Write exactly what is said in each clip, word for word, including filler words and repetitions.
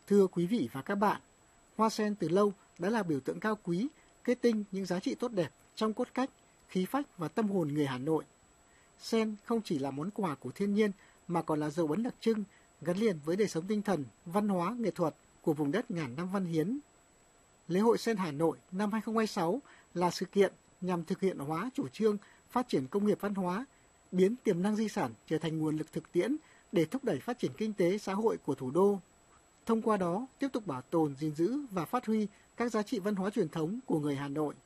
Thưa quý vị và các bạn, hoa sen từ lâu đã là biểu tượng cao quý, kết tinh những giá trị tốt đẹp trong cốt cách, khí phách và tâm hồn người Hà Nội. Sen không chỉ là món quà của thiên nhiên mà còn là dấu ấn đặc trưng gắn liền với đời sống tinh thần, văn hóa, nghệ thuật của vùng đất ngàn năm văn hiến. Lễ hội Sen Hà Nội năm hai không hai sáu là sự kiện nhằm thực hiện hóa chủ trương phát triển công nghiệp văn hóa, biến tiềm năng di sản trở thành nguồn lực thực tiễn để thúc đẩy phát triển kinh tế xã hội của thủ đô. Thông qua đó, tiếp tục bảo tồn, gìn giữ và phát huy các giá trị văn hóa truyền thống của người Hà Nội.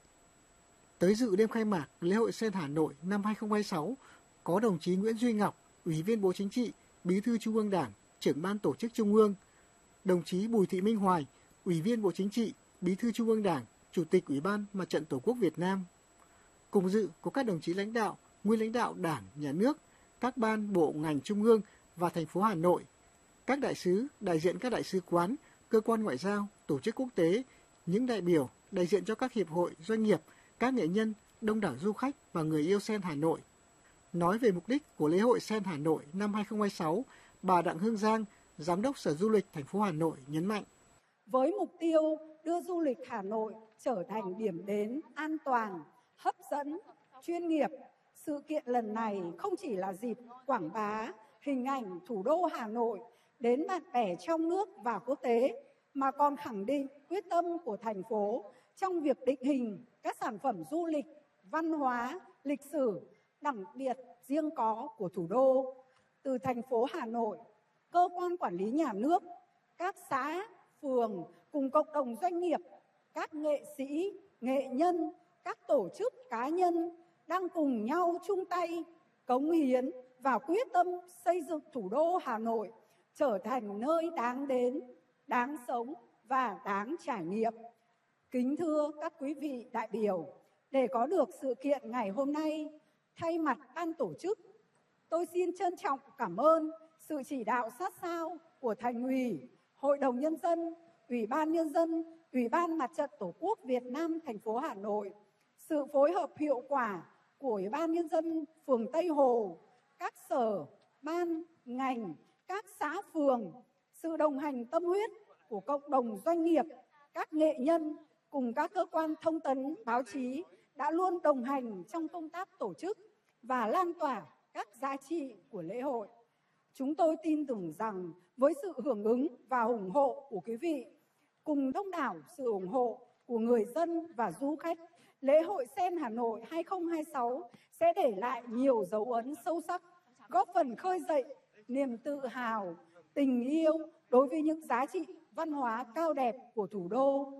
Tới dự đêm khai mạc lễ hội Sen Hà Nội năm hai không hai sáu có đồng chí Nguyễn Duy Ngọc, Ủy viên Bộ Chính trị, Bí thư Trung ương Đảng, Trưởng ban Tổ chức Trung ương, đồng chí Bùi Thị Minh Hoài, Ủy viên Bộ Chính trị, Bí thư Trung ương Đảng, Chủ tịch Ủy ban Mặt trận Tổ quốc Việt Nam. Cùng dự có các đồng chí lãnh đạo, nguyên lãnh đạo Đảng, Nhà nước, các ban, bộ, ngành Trung ương và thành phố Hà Nội, các đại sứ, đại diện các đại sứ quán, cơ quan ngoại giao, tổ chức quốc tế, những đại biểu, đại diện cho các hiệp hội, doanh nghiệp, các nghệ nhân, đông đảo du khách và người yêu sen Hà Nội. Nói về mục đích của lễ hội Sen Hà Nội năm hai không hai sáu, bà Đặng Hương Giang, Giám đốc Sở Du lịch thành phố Hà Nội nhấn mạnh. Với mục tiêu đưa du lịch Hà Nội trở thành điểm đến an toàn, hấp dẫn, chuyên nghiệp, sự kiện lần này không chỉ là dịp quảng bá hình ảnh thủ đô Hà Nội đến bạn bè trong nước và quốc tế, mà còn khẳng định quyết tâm của thành phố trong việc định hình các sản phẩm du lịch, văn hóa, lịch sử, đặc biệt riêng có của thủ đô. Từ thành phố Hà Nội, cơ quan quản lý nhà nước, các xã, phường cùng cộng đồng doanh nghiệp, các nghệ sĩ, nghệ nhân, các tổ chức cá nhân đang cùng nhau chung tay, cống hiến và quyết tâm xây dựng thủ đô Hà Nội trở thành nơi đáng đến, đáng sống và đáng trải nghiệm. Kính thưa các quý vị đại biểu, để có được sự kiện ngày hôm nay, thay mặt ban tổ chức, tôi xin trân trọng cảm ơn sự chỉ đạo sát sao của Thành ủy, Hội đồng Nhân dân, Ủy ban Nhân dân, Ủy ban Mặt trận Tổ quốc Việt Nam thành phố Hà Nội, sự phối hợp hiệu quả của Ủy ban Nhân dân phường Tây Hồ, các sở, ban, ngành, các xã phường, sự đồng hành tâm huyết của cộng đồng doanh nghiệp, các nghệ nhân cùng các cơ quan thông tấn, báo chí đã luôn đồng hành trong công tác tổ chức và lan tỏa các giá trị của lễ hội. Chúng tôi tin tưởng rằng với sự hưởng ứng và ủng hộ của quý vị, cùng đông đảo sự ủng hộ của người dân và du khách, lễ hội Sen Hà Nội hai không hai sáu sẽ để lại nhiều dấu ấn sâu sắc, góp phần khơi dậy niềm tự hào, tình yêu đối với những giá trị văn hóa cao đẹp của thủ đô.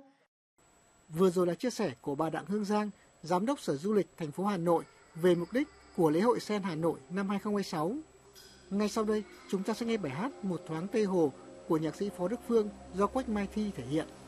Vừa rồi là chia sẻ của bà Đặng Hương Giang, Giám đốc Sở Du lịch thành phố Hà Nội về mục đích của lễ hội Sen Hà Nội năm hai không hai sáu. Ngay sau đây, chúng ta sẽ nghe bài hát Một thoáng Tây Hồ của nhạc sĩ Phó Đức Phương do Quách Mai Thi thể hiện.